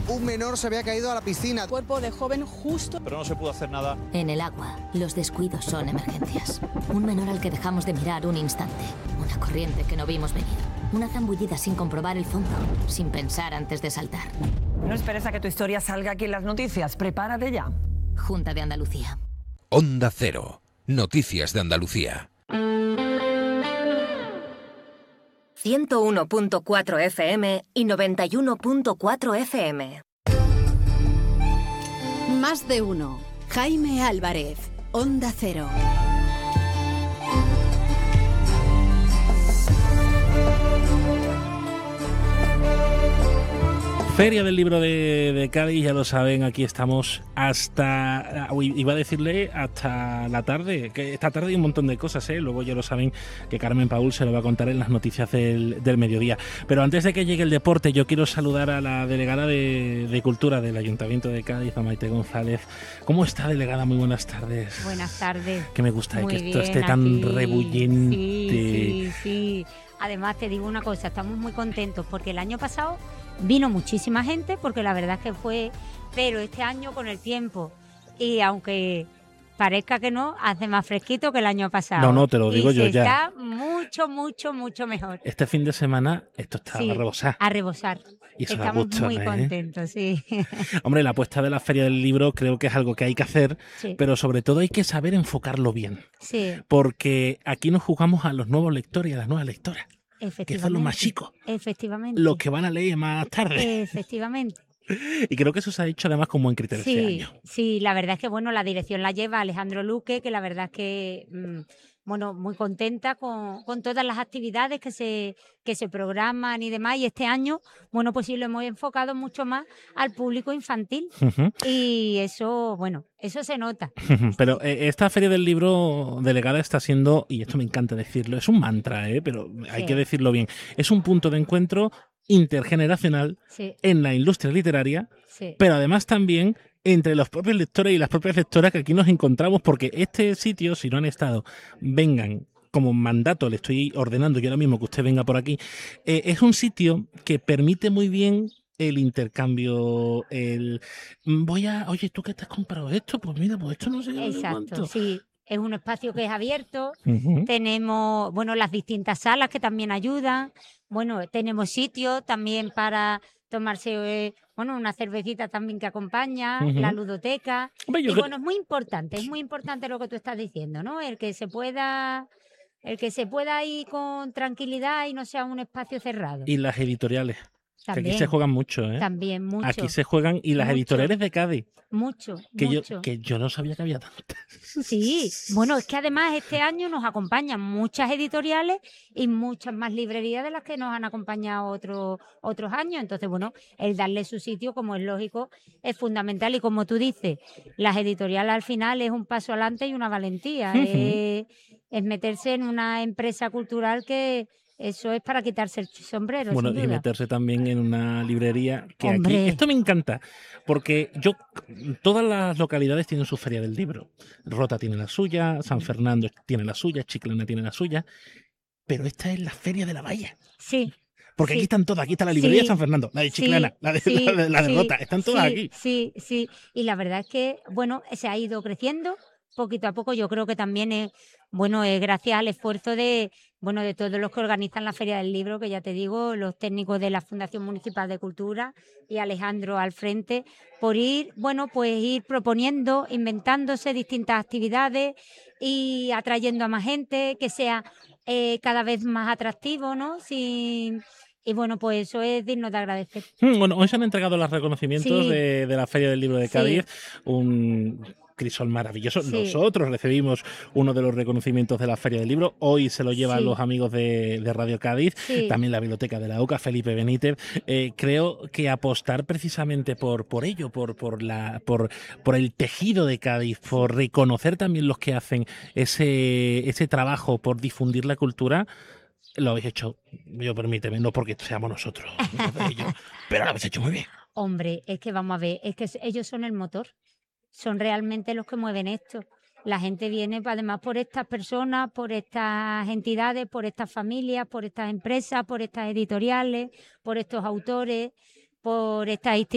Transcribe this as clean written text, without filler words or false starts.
un menor se había caído a la piscina. Cuerpo de joven justo. Pero no se pudo hacer nada. En el agua, los descuidos son emergencias. Un menor al que dejamos de mirar un instante. Una corriente que no vimos venir. Una zambullida sin comprobar el fondo, sin pensar antes de saltar. No esperes a que tu historia salga aquí en las noticias. Prepárate ya. Junta de Andalucía. Onda Cero. Noticias de Andalucía. 101.4 FM y 91.4 FM. Más de uno. Jaime Álvarez, Onda Cero. Feria del Libro de Cádiz, ya lo saben, aquí estamos hasta, iba a decirle hasta la tarde, que esta tarde hay un montón de cosas, luego ya lo saben que Carmen Paúl se lo va a contar en las noticias del mediodía. Pero antes de que llegue el deporte, yo quiero saludar a la delegada de Cultura del Ayuntamiento de Cádiz, a Maite González. ¿Cómo está, delegada? Muy buenas tardes. Buenas tardes. Que me gusta Muy que esto bien, esté tan aquí. rebullente. Sí. Además te digo una cosa, estamos muy contentos porque el año pasado vino muchísima gente, porque la verdad es que fue, pero este año con el tiempo, y aunque parezca que no, hace más fresquito que el año pasado. No, te lo digo yo ya. Está mucho mejor. Este fin de semana esto está a rebosar. A rebosar. Y eso da Estamos gusto, muy contentos, sí. Hombre, la apuesta de la Feria del Libro creo que es algo que hay que hacer, Sí. pero sobre todo hay que saber enfocarlo bien. Sí, Porque aquí nos jugamos a los nuevos lectores y a las nuevas lectoras, efectivamente. que son los más chicos, Efectivamente. los que van a leer más tarde. Efectivamente. Y creo que eso se ha hecho además con buen criterio este año. Sí, la verdad es que bueno, la dirección la lleva Alejandro Luque, que la verdad es que muy contenta con todas las actividades que se programan y demás. Y este año, pues sí lo hemos enfocado mucho más al público infantil. Ujú. Y eso se nota. Pero esta Feria del Libro, delegada, está siendo, y esto me encanta decirlo, es un mantra, pero hay que decirlo bien, es un punto de encuentro intergeneracional Sí, en la industria literaria, sí. pero además también entre los propios lectores y las propias lectoras que aquí nos encontramos, porque este sitio, si no han estado, vengan como mandato, le estoy ordenando yo ahora mismo que usted venga por aquí, es un sitio que permite muy bien el intercambio, oye, ¿tú qué te has comprado esto? Pues mira, pues esto no sé qué, no sé Exacto, cuánto. sí. Es un espacio que es abierto. Ujú. Tenemos, las distintas salas que también ayudan. Tenemos sitios también para tomarse, una cervecita también que acompaña, Ujú. la ludoteca. Hombre, yo Y creo- es muy importante lo que tú estás diciendo, ¿no? El que se pueda ir con tranquilidad y no sea un espacio cerrado. Y las editoriales, que aquí También, se juegan mucho, ¿eh? también, mucho. Aquí se juegan, y las Mucho. editoriales de Cádiz, Mucho. que yo no sabía que había tantas. Sí, es que además este año nos acompañan muchas editoriales y muchas más librerías de las que nos han acompañado otros años. Entonces, el darle su sitio, como es lógico, es fundamental. Y como tú dices, las editoriales al final es un paso adelante y una valentía. Ujú. Es meterse en una empresa cultural que eso es para quitarse el sombrero, sin Y duda. meterse también en una librería que aquí. Hombre. Esto me encanta, porque todas las localidades tienen su feria del libro. Rota tiene la suya, San Fernando tiene la suya, Chiclana tiene la suya, pero esta es la feria de la Valla. Sí. Porque Sí. aquí están todas, aquí está la librería Sí. de San Fernando, la de Sí, Chiclana, la de sí, sí, Rota, están todas sí, aquí. Sí. Y la verdad es que, se ha ido creciendo poquito a poco. Yo creo que también es gracias al esfuerzo de todos los que organizan la Feria del Libro, que ya te digo, los técnicos de la Fundación Municipal de Cultura y Alejandro al frente, por ir proponiendo, inventándose distintas actividades y atrayendo a más gente, que sea cada vez más atractivo, ¿no? Pues eso es digno de agradecer. Hoy se han entregado los reconocimientos Sí. de la Feria del Libro de Sí. Cádiz, un crisol maravilloso. Sí. Nosotros recibimos uno de los reconocimientos de la Feria del Libro, hoy se lo llevan Sí. los amigos de Radio Cádiz, Sí. también la Biblioteca de la UCA, Felipe Benítez. Creo que apostar precisamente por ello, por el tejido de Cádiz, por reconocer también los que hacen ese trabajo, por difundir la cultura, lo habéis hecho, permíteme, no porque seamos nosotros, no de ellos, pero lo habéis hecho muy bien. Hombre, es que vamos a ver, es que ellos son el motor, son realmente los que mueven esto. La gente viene además por estas personas, por estas entidades, por estas familias, por estas empresas, por estas editoriales, por estos autores, por estas instituciones.